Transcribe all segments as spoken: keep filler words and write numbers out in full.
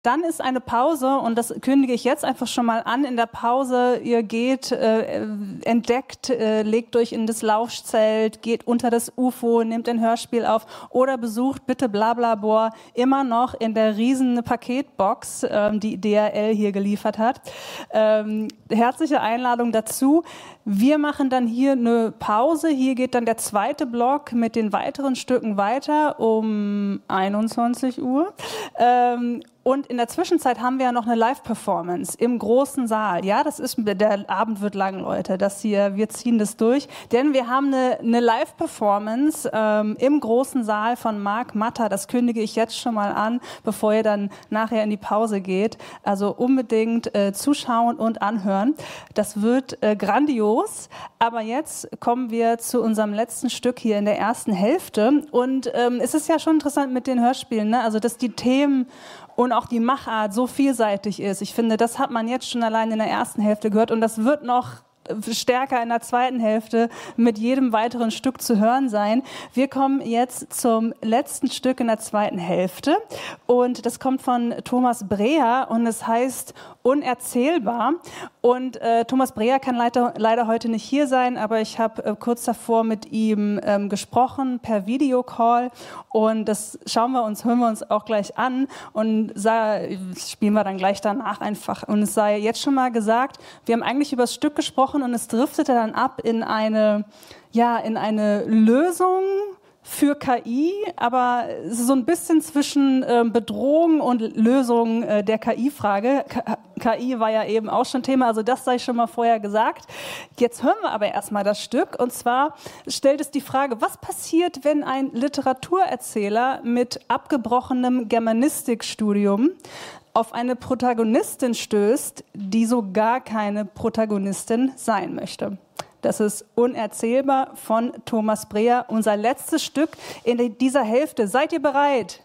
Dann ist eine Pause und das kündige ich jetzt einfach schon mal an. In der Pause, ihr geht, äh, entdeckt, äh, legt euch in das Lauschzelt, geht unter das U F O, nehmt ein Hörspiel auf oder besucht bitte Blablabor immer noch in der riesen Paketbox, ähm, die D H L hier geliefert hat. Ähm, herzliche Einladung dazu. Wir machen dann hier eine Pause. Hier geht dann der zweite Block mit den weiteren Stücken weiter um einundzwanzig Uhr. Ähm, Und in der Zwischenzeit haben wir ja noch eine Live-Performance im großen Saal. Ja, das ist, der Abend wird lang, Leute. Das hier, wir ziehen das durch. Denn wir haben eine, eine Live-Performance ähm, im großen Saal von Marc Matter. Das kündige ich jetzt schon mal an, bevor ihr dann nachher in die Pause geht. Also unbedingt äh, zuschauen und anhören. Das wird äh, grandios. Aber jetzt kommen wir zu unserem letzten Stück hier in der ersten Hälfte. Und ähm, es ist ja schon interessant mit den Hörspielen, ne? Also, dass die Themen und auch die Machart so vielseitig ist. Ich finde, das hat man jetzt schon allein in der ersten Hälfte gehört und das wird noch stärker in der zweiten Hälfte mit jedem weiteren Stück zu hören sein. Wir kommen jetzt zum letzten Stück in der zweiten Hälfte und das kommt von Thomas Breher und es heißt Unerzählbar. Und äh, Thomas Breher kann leider, leider heute nicht hier sein, aber ich habe äh, kurz davor mit ihm ähm, gesprochen per Videocall und das schauen wir uns, hören wir uns auch gleich an und sah, spielen wir dann gleich danach einfach. Und es sei jetzt schon mal gesagt, wir haben eigentlich über das Stück gesprochen und es driftete dann ab in eine, ja, in eine Lösung für K I, aber es ist so ein bisschen zwischen äh, Bedrohung und Lösung äh, der K I-Frage. K I war ja eben auch schon Thema, also das sei schon mal vorher gesagt. Jetzt hören wir aber erstmal das Stück und zwar stellt es die Frage, was passiert, wenn ein Literaturerzähler mit abgebrochenem Germanistikstudium auf eine Protagonistin stößt, die so gar keine Protagonistin sein möchte. Das ist Unerzählbar von Thomas Breher, unser letztes Stück in dieser Hälfte. Seid ihr bereit?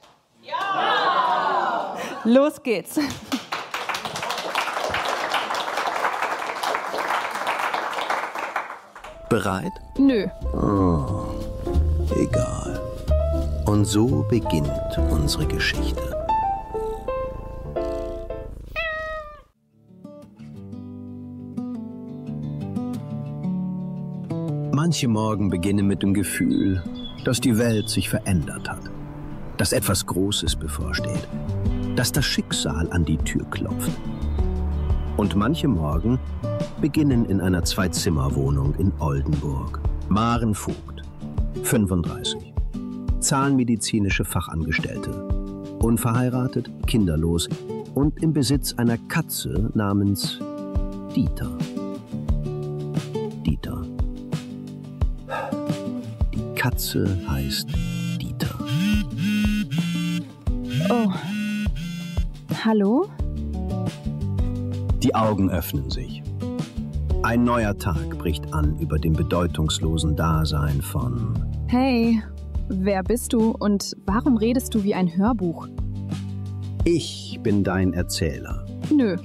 Ja! Los geht's. Bereit? Nö. Oh, egal. Und so beginnt unsere Geschichte. Manche Morgen beginnen mit dem Gefühl, dass die Welt sich verändert hat, dass etwas Großes bevorsteht, dass das Schicksal an die Tür klopft. Und manche Morgen beginnen in einer Zwei-Zimmer-Wohnung in Oldenburg. Maren Vogt, fünfunddreißig, zahnmedizinische Fachangestellte, unverheiratet, kinderlos und im Besitz einer Katze namens Dieter. Dieter. Die Katze heißt Dieter. Oh. Hallo? Die Augen öffnen sich. Ein neuer Tag bricht an über dem bedeutungslosen Dasein von... Hey, wer bist du und warum redest du wie ein Hörbuch? Ich bin dein Erzähler. Nö.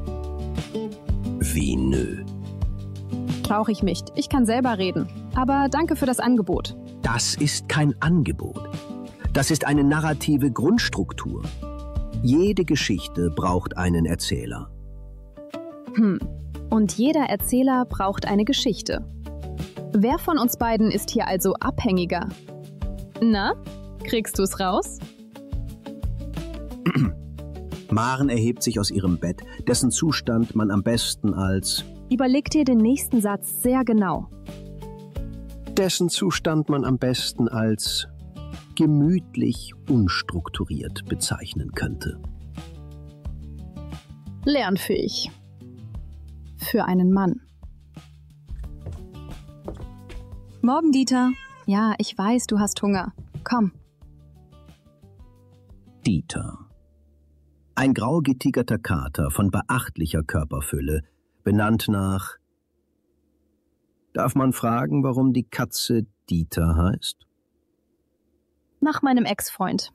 Wie nö? Brauche ich nicht. Ich kann selber reden. Aber danke für das Angebot. Das ist kein Angebot. Das ist eine narrative Grundstruktur. Jede Geschichte braucht einen Erzähler. Hm. Und jeder Erzähler braucht eine Geschichte. Wer von uns beiden ist hier also abhängiger? Na, kriegst du's raus? Maren erhebt sich aus ihrem Bett, dessen Zustand man am besten als... Überleg dir den nächsten Satz sehr genau. Dessen Zustand man am besten als gemütlich unstrukturiert bezeichnen könnte. Lernfähig. Für einen Mann. Morgen, Dieter. Ja, ich weiß, du hast Hunger. Komm. Dieter. Ein grau getigerter Kater von beachtlicher Körperfülle, benannt nach... Darf man fragen, warum die Katze Dieter heißt? Nach meinem Ex-Freund.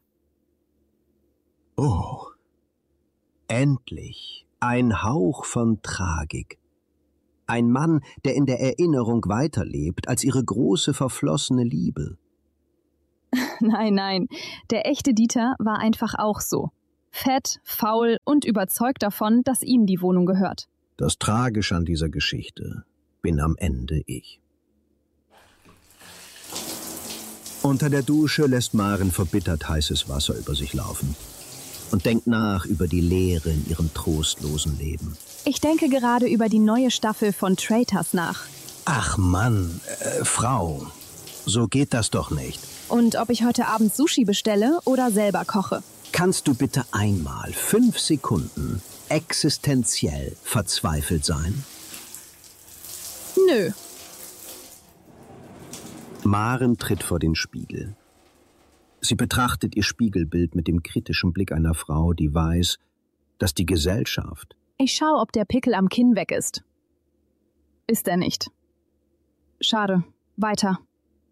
Oh, endlich ein Hauch von Tragik. Ein Mann, der in der Erinnerung weiterlebt als ihre große verflossene Liebe. Nein, nein, der echte Dieter war einfach auch so. Fett, faul und überzeugt davon, dass ihm die Wohnung gehört. Das Tragische an dieser Geschichte bin am Ende ich. Unter der Dusche lässt Maren verbittert heißes Wasser über sich laufen und denkt nach über die Leere in ihrem trostlosen Leben. Ich denke gerade über die neue Staffel von Traitors nach. Ach Mann, äh, Frau, so geht das doch nicht. Und ob ich heute Abend Sushi bestelle oder selber koche. Kannst du bitte einmal fünf Sekunden existenziell verzweifelt sein? Nö. Maren tritt vor den Spiegel. Sie betrachtet ihr Spiegelbild mit dem kritischen Blick einer Frau, die weiß, dass die Gesellschaft... Ich schaue, ob der Pickel am Kinn weg ist. Ist er nicht. Schade. Weiter.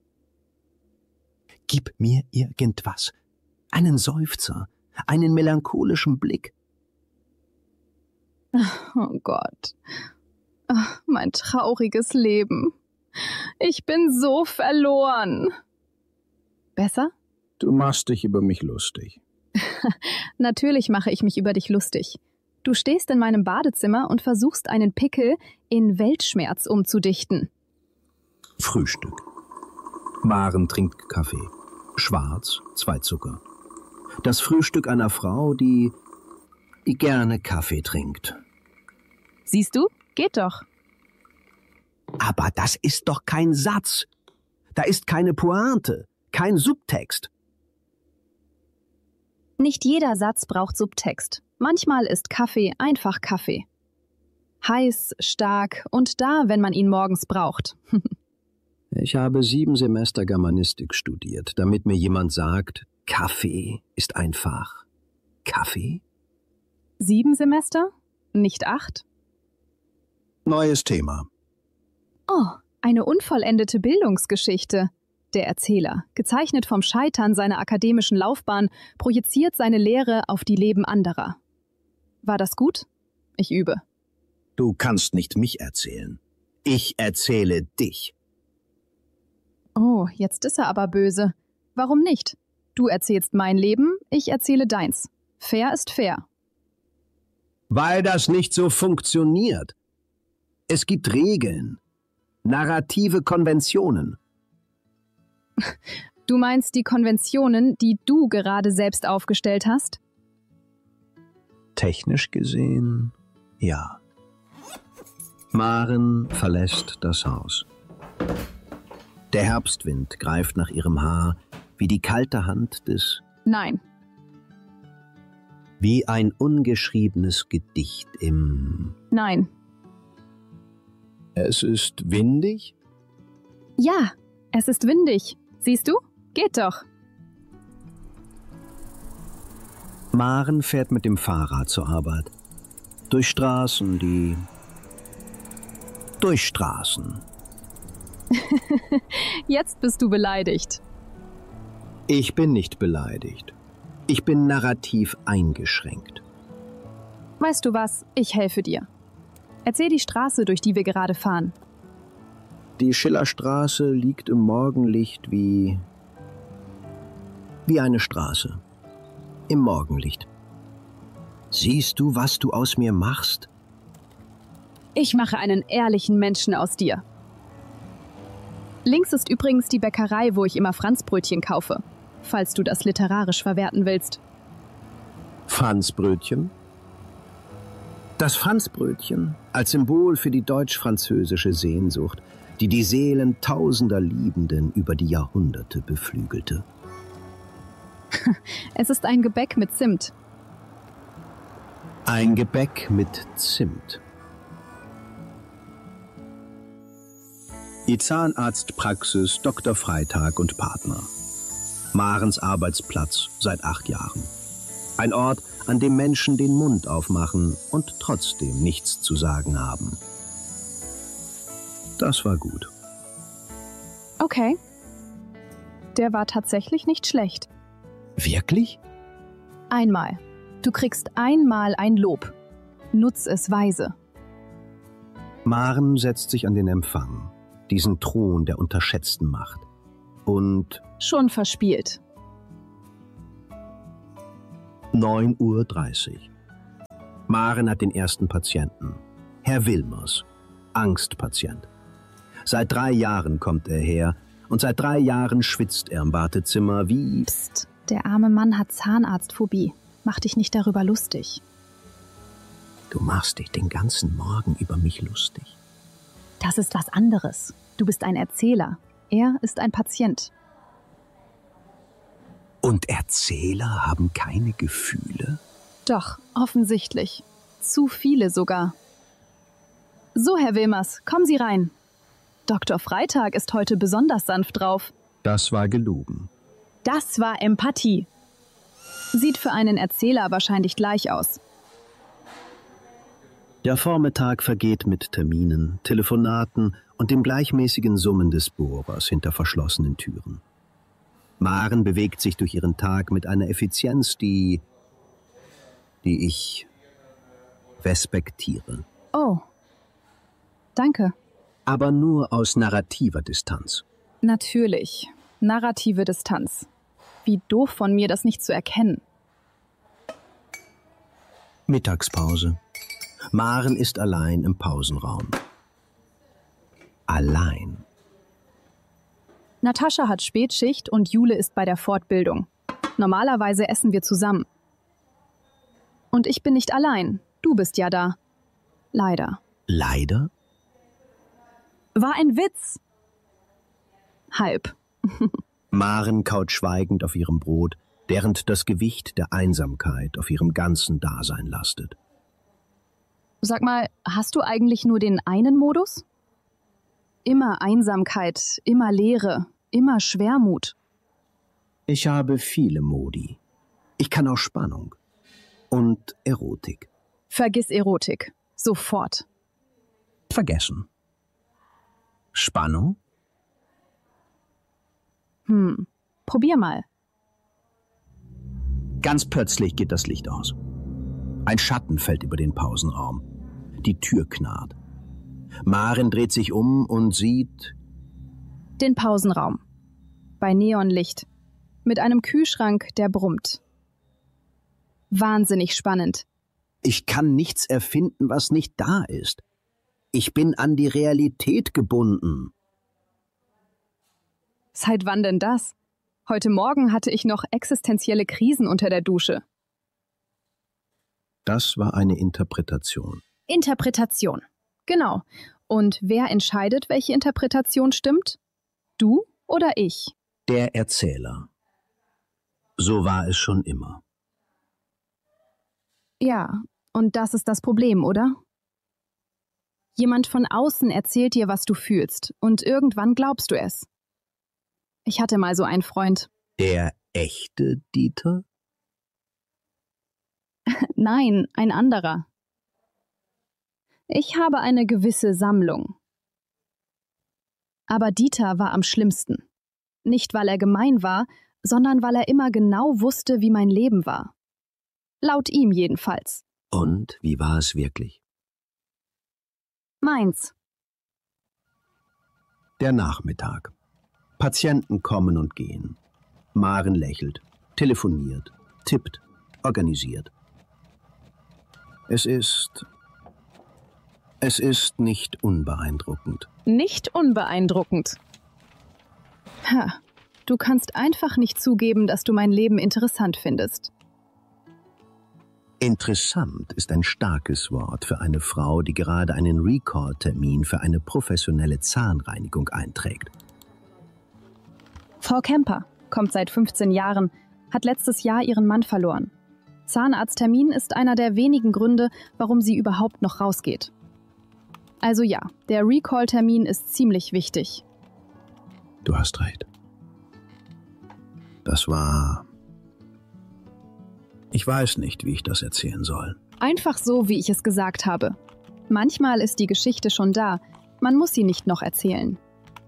Gib mir irgendwas. Einen Seufzer, einen melancholischen Blick. Oh Gott. Ach, mein trauriges Leben. Ich bin so verloren. Besser? Du machst dich über mich lustig. Natürlich mache ich mich über dich lustig. Du stehst in meinem Badezimmer und versuchst einen Pickel in Weltschmerz umzudichten. Frühstück. Maren trinkt Kaffee. Schwarz, zwei Zucker. Das Frühstück einer Frau, die, die gerne Kaffee trinkt. Siehst du? Geht doch. Aber das ist doch kein Satz. Da ist keine Pointe, kein Subtext. Nicht jeder Satz braucht Subtext. Manchmal ist Kaffee einfach Kaffee. Heiß, stark und da, wenn man ihn morgens braucht. Ich habe sieben Semester Germanistik studiert, damit mir jemand sagt, Kaffee ist einfach Kaffee. Sieben Semester? Nicht acht? Neues Thema. Oh, eine unvollendete Bildungsgeschichte. Der Erzähler, gezeichnet vom Scheitern seiner akademischen Laufbahn, projiziert seine Lehre auf die Leben anderer. War das gut? Ich übe. Du kannst nicht mich erzählen. Ich erzähle dich. Oh, jetzt ist er aber böse. Warum nicht? Du erzählst mein Leben, ich erzähle deins. Fair ist fair. Weil das nicht so funktioniert. Es gibt Regeln, narrative Konventionen. Du meinst die Konventionen, die du gerade selbst aufgestellt hast? Technisch gesehen, ja. Maren verlässt das Haus. Der Herbstwind greift nach ihrem Haar wie die kalte Hand des... Nein. Wie ein ungeschriebenes Gedicht im... Nein. Es ist windig? Ja, es ist windig. Siehst du? Geht doch. Maren fährt mit dem Fahrrad zur Arbeit. Durch Straßen, die... Durch Straßen. Jetzt bist du beleidigt. Ich bin nicht beleidigt. Ich bin narrativ eingeschränkt. Weißt du was? Ich helfe dir. Erzähl die Straße, durch die wir gerade fahren. Die Schillerstraße liegt im Morgenlicht wie... wie eine Straße. Im Morgenlicht. Siehst du, was du aus mir machst? Ich mache einen ehrlichen Menschen aus dir. Links ist übrigens die Bäckerei, wo ich immer Franzbrötchen kaufe, falls du das literarisch verwerten willst. Franzbrötchen? Das Franzbrötchen als Symbol für die deutsch-französische Sehnsucht, die die Seelen tausender Liebenden über die Jahrhunderte beflügelte. Es ist ein Gebäck mit Zimt. Ein Gebäck mit Zimt. Die Zahnarztpraxis Doktor Freitag und Partner. Marens Arbeitsplatz seit acht Jahren. Ein Ort, an dem Menschen den Mund aufmachen und trotzdem nichts zu sagen haben. Das war gut. Okay. Der war tatsächlich nicht schlecht. Wirklich? Einmal. Du kriegst einmal ein Lob. Nutz es weise. Maren setzt sich an den Empfang, diesen Thron der unterschätzten Macht. Und... Schon verspielt. neun Uhr dreißig. Maren hat den ersten Patienten. Herr Wilmers, Angstpatient. Seit drei Jahren kommt er her und seit drei Jahren schwitzt er im Wartezimmer wie... Psst, der arme Mann hat Zahnarztphobie. Mach dich nicht darüber lustig. Du machst dich den ganzen Morgen über mich lustig. Das ist was anderes. Du bist ein Erzähler. Er ist ein Patient. Und Erzähler haben keine Gefühle? Doch, offensichtlich. Zu viele sogar. So, Herr Wilmers, kommen Sie rein. Doktor Freitag ist heute besonders sanft drauf. Das war gelogen. Das war Empathie. Sieht für einen Erzähler wahrscheinlich gleich aus. Der Vormittag vergeht mit Terminen, Telefonaten und dem gleichmäßigen Summen des Bohrers hinter verschlossenen Türen. Maren bewegt sich durch ihren Tag mit einer Effizienz, die, die ich respektiere. Oh, danke. Aber nur aus narrativer Distanz. Natürlich, narrative Distanz. Wie doof von mir, das nicht zu erkennen. Mittagspause. Maren ist allein im Pausenraum. Allein. Natascha hat Spätschicht und Jule ist bei der Fortbildung. Normalerweise essen wir zusammen. Und ich bin nicht allein. Du bist ja da. Leider. Leider? War ein Witz. Halb. Maren kaut schweigend auf ihrem Brot, während das Gewicht der Einsamkeit auf ihrem ganzen Dasein lastet. Sag mal, hast du eigentlich nur den einen Modus? Immer Einsamkeit, immer Leere, immer Schwermut. Ich habe viele Modi. Ich kann auch Spannung. Und Erotik. Vergiss Erotik. Sofort. Vergessen. Spannung? Hm, probier mal. Ganz plötzlich geht das Licht aus. Ein Schatten fällt über den Pausenraum. Die Tür knarrt. Maren dreht sich um und sieht... Den Pausenraum. Bei Neonlicht. Mit einem Kühlschrank, der brummt. Wahnsinnig spannend. Ich kann nichts erfinden, was nicht da ist. Ich bin an die Realität gebunden. Seit wann denn das? Heute Morgen hatte ich noch existenzielle Krisen unter der Dusche. Das war eine Interpretation. Interpretation. Genau. Und wer entscheidet, welche Interpretation stimmt? Du oder ich? Der Erzähler. So war es schon immer. Ja, und das ist das Problem, oder? Jemand von außen erzählt dir, was du fühlst, und irgendwann glaubst du es. Ich hatte mal so einen Freund. Der echte Dieter? Nein, ein anderer. Ich habe eine gewisse Sammlung. Aber Dieter war am schlimmsten. Nicht, weil er gemein war, sondern weil er immer genau wusste, wie mein Leben war. Laut ihm jedenfalls. Und wie war es wirklich? Meins. Der Nachmittag. Patienten kommen und gehen. Maren lächelt, telefoniert, tippt, organisiert. Es ist... Es ist nicht unbeeindruckend. Nicht unbeeindruckend. Ha, du kannst einfach nicht zugeben, dass du mein Leben interessant findest. Interessant ist ein starkes Wort für eine Frau, die gerade einen Recall-Termin für eine professionelle Zahnreinigung einträgt. Frau Kemper kommt seit fünfzehn Jahren, hat letztes Jahr ihren Mann verloren. Zahnarzttermin ist einer der wenigen Gründe, warum sie überhaupt noch rausgeht. Also ja, der Recall-Termin ist ziemlich wichtig. Du hast recht. Das war... Ich weiß nicht, wie ich das erzählen soll. Einfach so, wie ich es gesagt habe. Manchmal ist die Geschichte schon da, man muss sie nicht noch erzählen.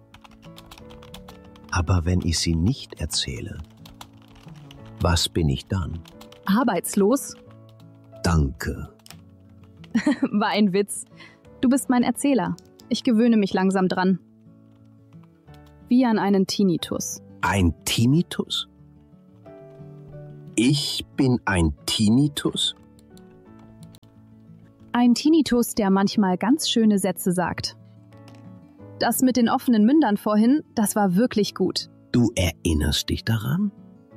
Aber wenn ich sie nicht erzähle, was bin ich dann? Arbeitslos? Danke. War ein Witz. Du bist mein Erzähler. Ich gewöhne mich langsam dran. Wie an einen Tinnitus. Ein Tinnitus? Ich bin ein Tinnitus? Ein Tinnitus, der manchmal ganz schöne Sätze sagt. Das mit den offenen Mündern vorhin, das war wirklich gut. Du erinnerst dich daran?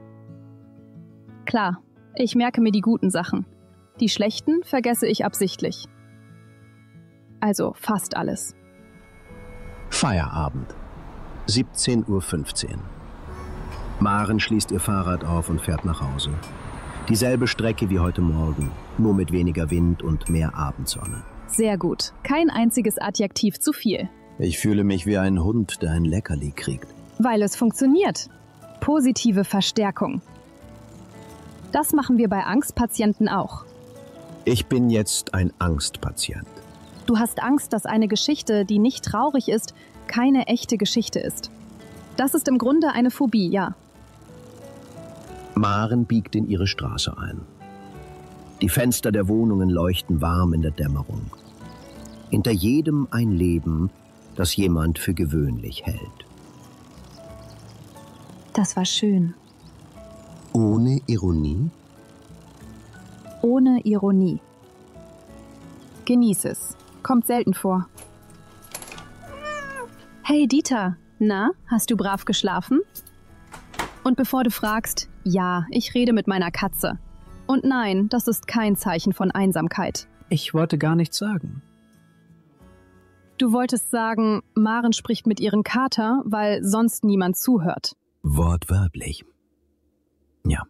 Klar, ich merke mir die guten Sachen. Die schlechten vergesse ich absichtlich. Also fast alles. Feierabend. siebzehn Uhr fünfzehn. Maren schließt ihr Fahrrad auf und fährt nach Hause. Dieselbe Strecke wie heute Morgen, nur mit weniger Wind und mehr Abendsonne. Sehr gut. Kein einziges Adjektiv zu viel. Ich fühle mich wie ein Hund, der ein Leckerli kriegt. Weil es funktioniert. Positive Verstärkung. Das machen wir bei Angstpatienten auch. Ich bin jetzt ein Angstpatient. Du hast Angst, dass eine Geschichte, die nicht traurig ist, keine echte Geschichte ist. Das ist im Grunde eine Phobie, ja. Maren biegt in ihre Straße ein. Die Fenster der Wohnungen leuchten warm in der Dämmerung. Hinter jedem ein Leben, das jemand für gewöhnlich hält. Das war schön. Ohne Ironie? Ohne Ironie. Genieß es. Kommt selten vor. Hey Dieter, na, hast du brav geschlafen? Und bevor du fragst, ja, ich rede mit meiner Katze. Und nein, das ist kein Zeichen von Einsamkeit. Ich wollte gar nichts sagen. Du wolltest sagen, Maren spricht mit ihrem Kater, weil sonst niemand zuhört. Wortwörtlich. Ja.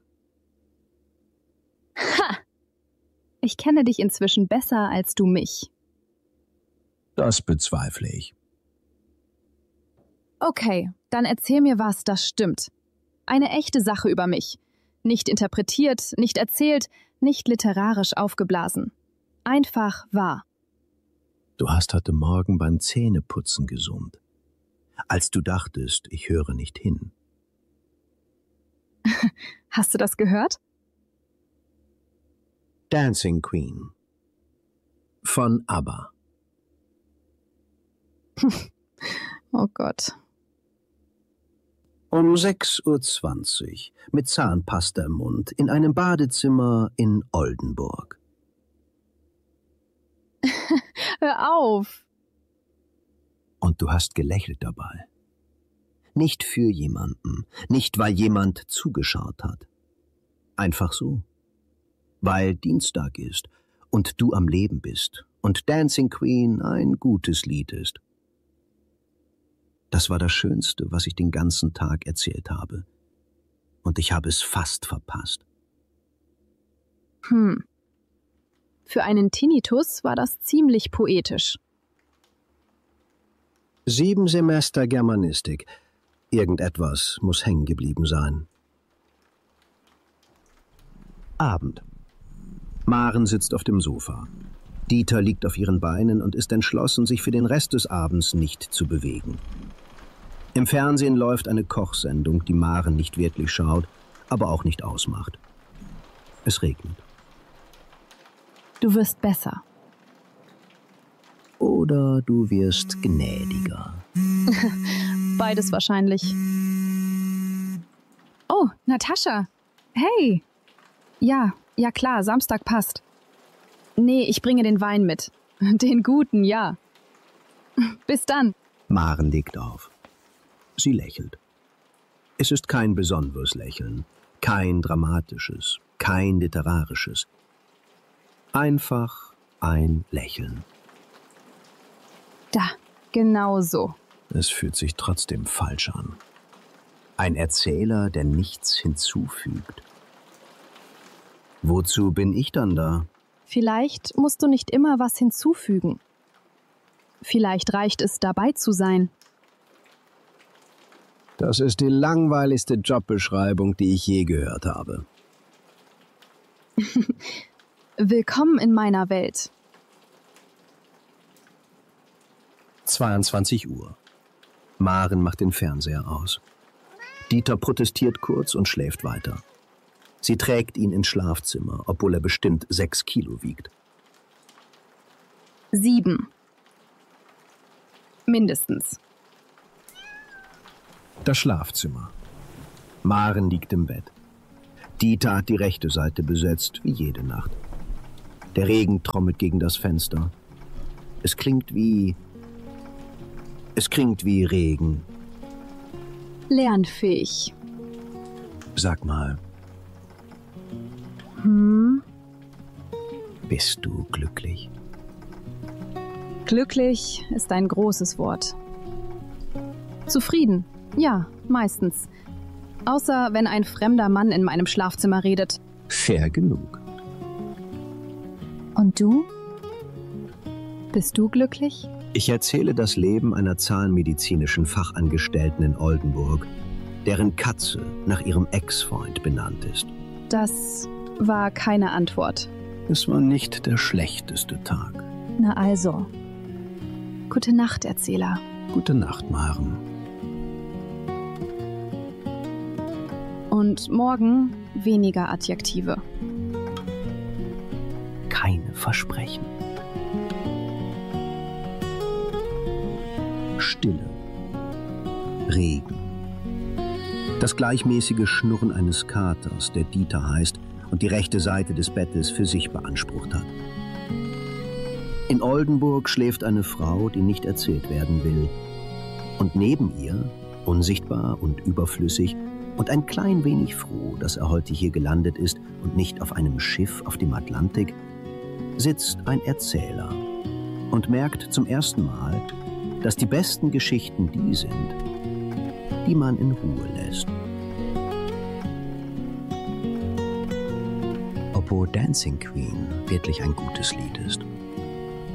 Ha! Ich kenne dich inzwischen besser als du mich. Das bezweifle ich. Okay, dann erzähl mir was, das stimmt. Eine echte Sache über mich. Nicht interpretiert, nicht erzählt, nicht literarisch aufgeblasen. Einfach wahr. Du hast heute Morgen beim Zähneputzen gesummt. Als du dachtest, ich höre nicht hin. Hast du das gehört? Dancing Queen. Von ABBA. Oh Gott. Um sechs Uhr zwanzig, mit Zahnpasta im Mund, in einem Badezimmer in Oldenburg. Hör auf! Und du hast gelächelt dabei. Nicht für jemanden, nicht weil jemand zugeschaut hat. Einfach so. Weil Dienstag ist und du am Leben bist und Dancing Queen ein gutes Lied ist. Das war das Schönste, was ich den ganzen Tag erzählt habe. Und ich habe es fast verpasst. Hm. Für einen Tinnitus war das ziemlich poetisch. Sieben Semester Germanistik. Irgendetwas muss hängen geblieben sein. Abend. Maren sitzt auf dem Sofa. Dieter liegt auf ihren Beinen und ist entschlossen, sich für den Rest des Abends nicht zu bewegen. Im Fernsehen läuft eine Kochsendung, die Maren nicht wirklich schaut, aber auch nicht ausmacht. Es regnet. Du wirst besser. Oder du wirst gnädiger. Beides wahrscheinlich. Oh, Natascha. Hey. Ja, ja klar, Samstag passt. Nee, ich bringe den Wein mit. Den guten, ja. Bis dann. Maren legt auf. Sie lächelt. Es ist kein besonderes Lächeln, kein dramatisches, kein literarisches. Einfach ein Lächeln. Da, genau so. Es fühlt sich trotzdem falsch an. Ein Erzähler, der nichts hinzufügt. Wozu bin ich dann da? Vielleicht musst du nicht immer was hinzufügen. Vielleicht reicht es, dabei zu sein. Das ist die langweiligste Jobbeschreibung, die ich je gehört habe. Willkommen in meiner Welt. zweiundzwanzig Uhr. Maren macht den Fernseher aus. Dieter protestiert kurz und schläft weiter. Sie trägt ihn ins Schlafzimmer, obwohl er bestimmt sechs Kilo wiegt. Sieben. Mindestens. Das Schlafzimmer. Maren liegt im Bett. Dieter hat die rechte Seite besetzt, wie jede Nacht. Der Regen trommelt gegen das Fenster. Es klingt wie... Es klingt wie Regen. Lernfähig. Sag mal. Hm? Bist du glücklich? Glücklich ist ein großes Wort. Zufrieden, ja, meistens. Außer wenn ein fremder Mann in meinem Schlafzimmer redet. Fair genug. Und du? Bist du glücklich? Ich erzähle das Leben einer zahnmedizinischen Fachangestellten in Oldenburg, deren Katze nach ihrem Ex-Freund benannt ist. Das war keine Antwort. Es war nicht der schlechteste Tag. Na also. Gute Nacht, Erzähler. Gute Nacht, Maren. Und morgen weniger Adjektive. Keine Versprechen. Stille. Regen. Das gleichmäßige Schnurren eines Katers, der Dieter heißt und die rechte Seite des Bettes für sich beansprucht hat. In Oldenburg schläft eine Frau, die nicht erzählt werden will. Und neben ihr, unsichtbar und überflüssig und ein klein wenig froh, dass er heute hier gelandet ist und nicht auf einem Schiff auf dem Atlantik, sitzt ein Erzähler und merkt zum ersten Mal, dass die besten Geschichten die sind, die man in Ruhe lässt. Obwohl Dancing Queen wirklich ein gutes Lied ist.